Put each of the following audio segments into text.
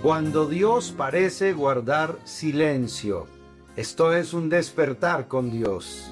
Cuando Dios parece guardar silencio. Esto es un despertar con Dios.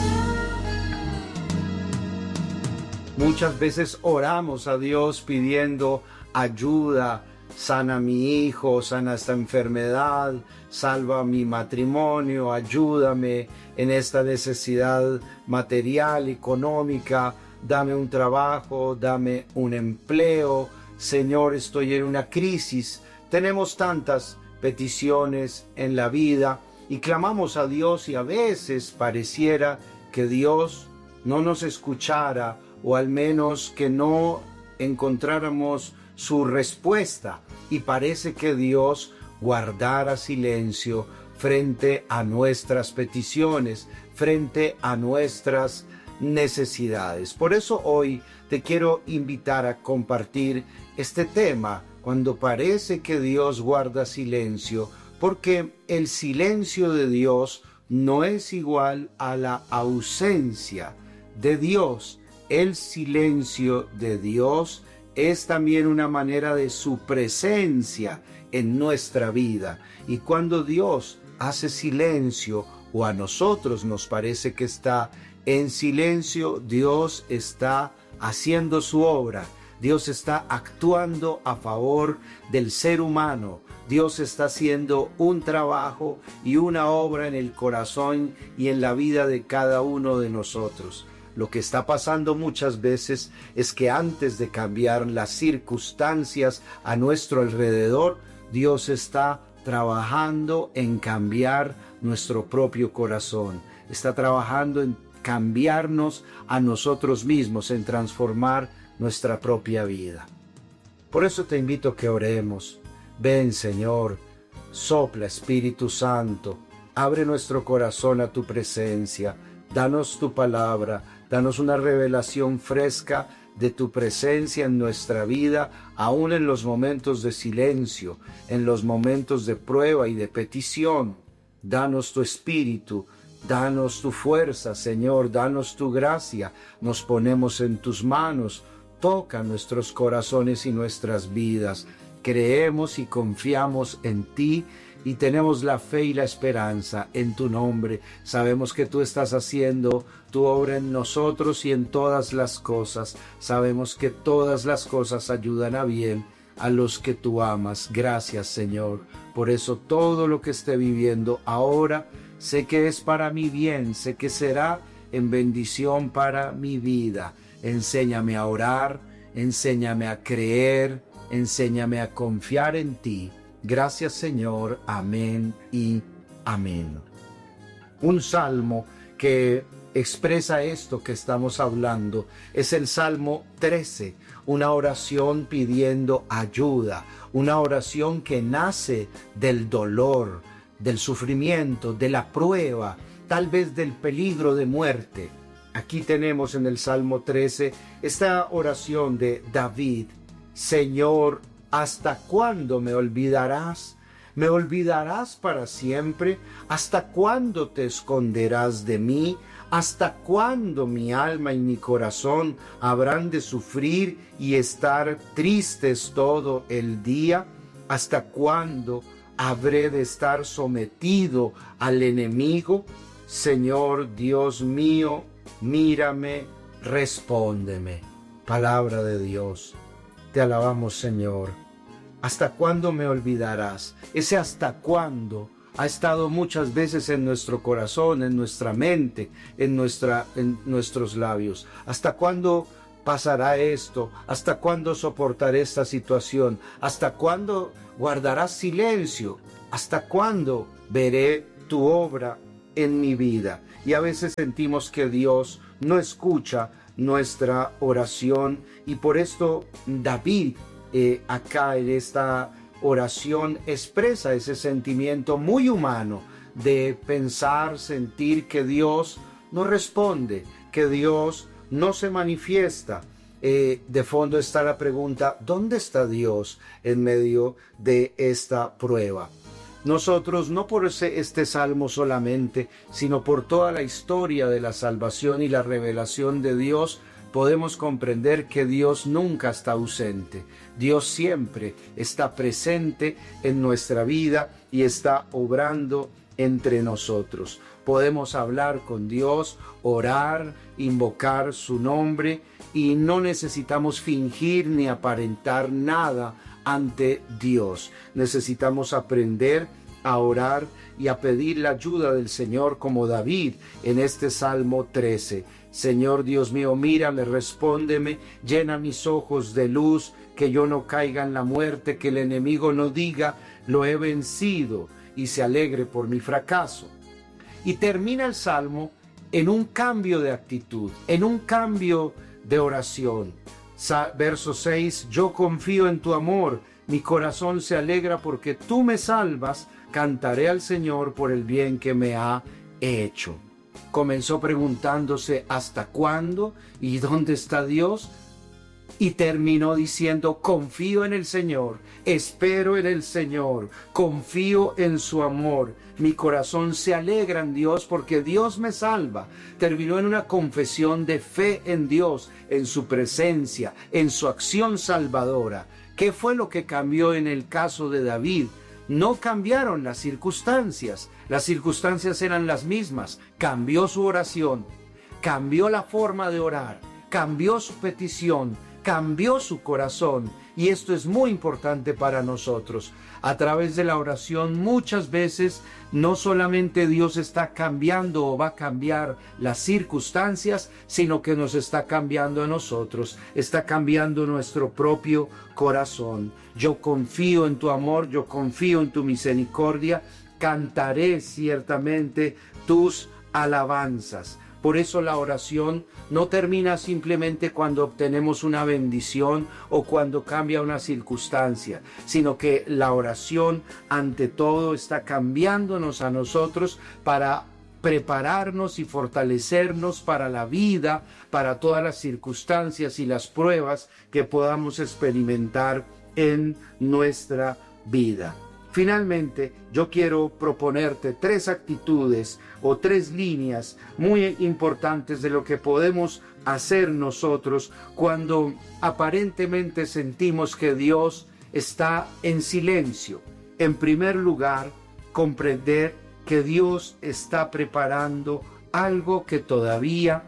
Muchas veces oramos a Dios pidiendo ayuda. Sana a mi hijo, sana esta enfermedad, salva mi matrimonio, ayúdame en esta necesidad material, económica, dame un trabajo, dame un empleo. Señor, estoy en una crisis. Tenemos tantas peticiones en la vida y clamamos a Dios, y a veces pareciera que Dios no nos escuchara, o al menos que no encontráramos su respuesta, y parece que Dios guardara silencio frente a nuestras peticiones, frente a nuestras necesidades. Por eso hoy te quiero invitar a compartir este tema, cuando parece que Dios guarda silencio, porque el silencio de Dios no es igual a la ausencia de Dios. El silencio de Dios es también una manera de su presencia en nuestra vida. Y cuando Dios hace silencio, o a nosotros nos parece que está en silencio, Dios está haciendo su obra. Dios está actuando a favor del ser humano. Dios está haciendo un trabajo y una obra en el corazón y en la vida de cada uno de nosotros. Lo que está pasando muchas veces es que antes de cambiar las circunstancias a nuestro alrededor, Dios está trabajando en cambiar nuestro propio corazón. Está trabajando en cambiarnos a nosotros mismos, en transformar nuestra propia vida. Por eso te invito a que oremos. Ven, Señor, sopla, Espíritu Santo, abre nuestro corazón a tu presencia, danos tu palabra, danos una revelación fresca de tu presencia en nuestra vida, aún en los momentos de silencio, en los momentos de prueba y de petición. Danos tu Espíritu, danos tu fuerza, Señor, danos tu gracia. Nos ponemos en tus manos. Toca nuestros corazones y nuestras vidas. Creemos y confiamos en ti y tenemos la fe y la esperanza en tu nombre. Sabemos que tú estás haciendo tu obra en nosotros y en todas las cosas. Sabemos que todas las cosas ayudan a bien a los que tú amas. Gracias, Señor. Por eso todo lo que esté viviendo ahora, sé que es para mi bien, sé que será en bendición para mi vida. Enséñame a orar, enséñame a creer, enséñame a confiar en ti. Gracias, Señor. Amén y amén. Un salmo que expresa esto que estamos hablando es el Salmo 13, una oración pidiendo ayuda, una oración que nace del dolor, del sufrimiento, de la prueba, tal vez del peligro de muerte. Aquí tenemos en el Salmo 13 esta oración de David. Señor, ¿hasta cuándo me olvidarás? ¿Me olvidarás para siempre? ¿Hasta cuándo te esconderás de mí? ¿Hasta cuándo mi alma y mi corazón habrán de sufrir y estar tristes todo el día? ¿Hasta cuándo habré de estar sometido al enemigo? Señor Dios mío, mírame, respóndeme. Palabra de Dios. Te alabamos, Señor. ¿Hasta cuándo me olvidarás? Ese hasta cuándo ha estado muchas veces en nuestro corazón, en nuestra mente, en nuestros labios. ¿Hasta cuándo pasará esto? ¿Hasta cuándo soportaré esta situación? ¿Hasta cuándo guardarás silencio? ¿Hasta cuándo veré tu obra en mi vida? Y a veces sentimos que Dios no escucha nuestra oración, y por esto David acá en esta oración expresa ese sentimiento muy humano de pensar, sentir que Dios no responde, que Dios no se manifiesta. De fondo está la pregunta, ¿dónde está Dios en medio de esta prueba? Nosotros, no por este salmo solamente, sino por toda la historia de la salvación y la revelación de Dios, podemos comprender que Dios nunca está ausente. Dios siempre está presente en nuestra vida y está obrando entre nosotros. Podemos hablar con Dios, orar, invocar su nombre y no necesitamos fingir ni aparentar nada ante Dios. Necesitamos aprender a orar y a pedir la ayuda del Señor como David en este Salmo 13. Señor Dios mío, mírame, respóndeme, llena mis ojos de luz, que yo no caiga en la muerte, que el enemigo no diga, lo he vencido y se alegre por mi fracaso. Y termina el Salmo en un cambio de actitud, en un cambio de oración. Verso 6, yo confío en tu amor, mi corazón se alegra porque tú me salvas, cantaré al Señor por el bien que me ha hecho. Comenzó preguntándose ¿hasta cuándo? ¿Y dónde está Dios? Y terminó diciendo, confío en el Señor, espero en el Señor, confío en su amor. Mi corazón se alegra en Dios porque Dios me salva. Terminó en una confesión de fe en Dios, en su presencia, en su acción salvadora. ¿Qué fue lo que cambió en el caso de David? No cambiaron las circunstancias eran las mismas. Cambió su oración, cambió la forma de orar, cambió su petición, cambió su corazón. Y esto es muy importante para nosotros. A través de la oración muchas veces no solamente Dios está cambiando o va a cambiar las circunstancias, sino que nos está cambiando a nosotros, está cambiando nuestro propio corazón. Yo confío en tu amor, yo confío en tu misericordia, cantaré ciertamente tus alabanzas. Por eso la oración no termina simplemente cuando obtenemos una bendición o cuando cambia una circunstancia, sino que la oración ante todo está cambiándonos a nosotros para prepararnos y fortalecernos para la vida, para todas las circunstancias y las pruebas que podamos experimentar en nuestra vida. Finalmente, yo quiero proponerte 3 actitudes o 3 líneas muy importantes de lo que podemos hacer nosotros cuando aparentemente sentimos que Dios está en silencio. En primer lugar, comprender que Dios está preparando algo que todavía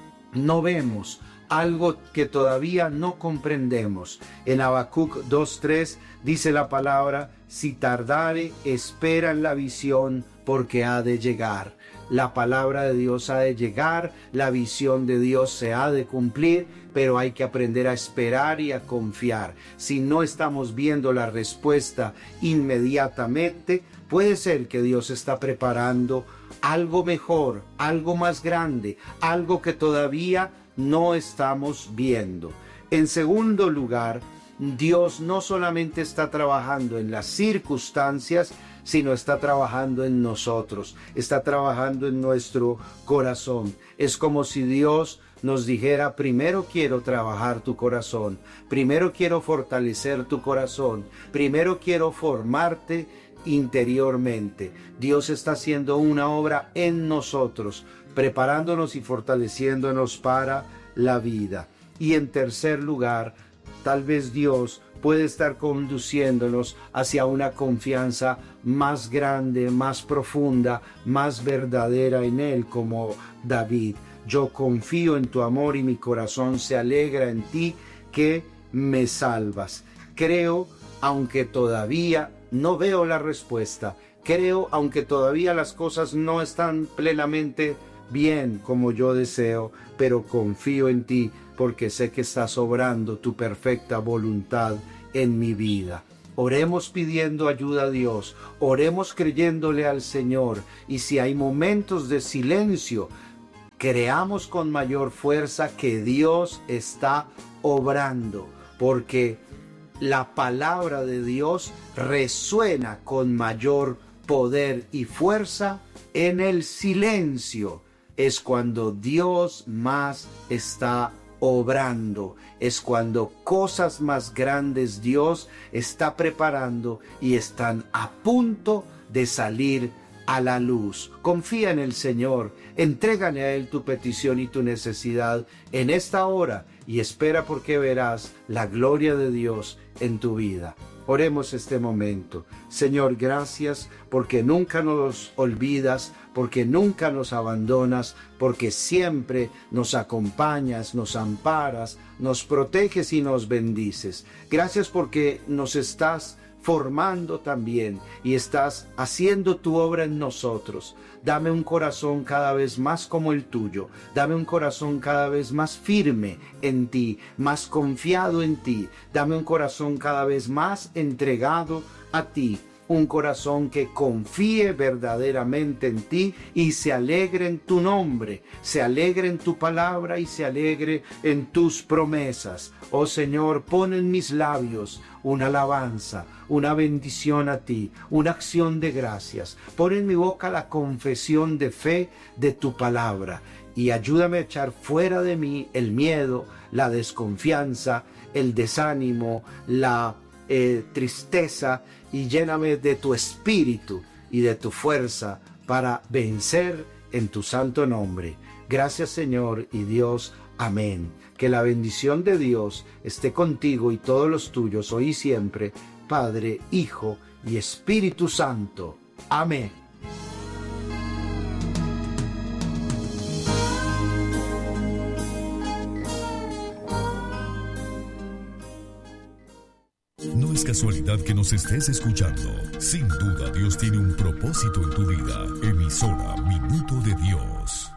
no vemos, algo que todavía no comprendemos. En Habacuc 2:3 dice la palabra, si tardare, espera en la visión, porque ha de llegar. La palabra de Dios ha de llegar, la visión de Dios se ha de cumplir, pero hay que aprender a esperar y a confiar. Si no estamos viendo la respuesta inmediatamente, puede ser que Dios está preparando algo mejor, algo más grande, algo que todavía no estamos viendo. En segundo lugar, Dios no solamente está trabajando en las circunstancias, sino está trabajando en nosotros, está trabajando en nuestro corazón. Es como si Dios nos dijera, primero quiero trabajar tu corazón, primero quiero fortalecer tu corazón, primero quiero formarte interiormente. Dios está haciendo una obra en nosotros, preparándonos y fortaleciéndonos para la vida. Y en tercer lugar, tal vez Dios puede estar conduciéndonos hacia una confianza más grande, más profunda, más verdadera en Él, como David. Yo confío en tu amor y mi corazón se alegra en ti que me salvas. Creo, aunque todavía no veo la respuesta. Creo, aunque todavía las cosas no están plenamente bien como yo deseo, pero confío en ti porque sé que estás obrando tu perfecta voluntad en mi vida. Oremos pidiendo ayuda a Dios, oremos creyéndole al Señor, y si hay momentos de silencio, creamos con mayor fuerza que Dios está obrando, porque la palabra de Dios resuena con mayor poder y fuerza en el silencio. Es cuando Dios más está obrando, es cuando cosas más grandes Dios está preparando y están a punto de salir a la luz. Confía en el Señor, entrégale a Él tu petición y tu necesidad en esta hora y espera porque verás la gloria de Dios en tu vida. Oremos este momento. Señor, gracias porque nunca nos olvidas, porque nunca nos abandonas, porque siempre nos acompañas, nos amparas, nos proteges y nos bendices. Gracias porque nos estás formando también y estás haciendo tu obra en nosotros. Dame un corazón cada vez más como el tuyo. Dame un corazón cada vez más firme en ti, más confiado en ti. Dame un corazón cada vez más entregado a ti. Un corazón que confíe verdaderamente en ti y se alegre en tu nombre, se alegre en tu palabra y se alegre en tus promesas. Oh Señor, pon en mis labios una alabanza, una bendición a ti, una acción de gracias. Pon en mi boca la confesión de fe de tu palabra y ayúdame a echar fuera de mí el miedo, la desconfianza, el desánimo, la tristeza, y lléname de tu espíritu y de tu fuerza para vencer en tu santo nombre. Gracias, Señor y Dios. Amén. Que la bendición de Dios esté contigo y todos los tuyos hoy y siempre, Padre, Hijo y Espíritu Santo. Amén. No es casualidad que nos estés escuchando. Sin duda Dios tiene un propósito en tu vida. Emisora Minuto de Dios.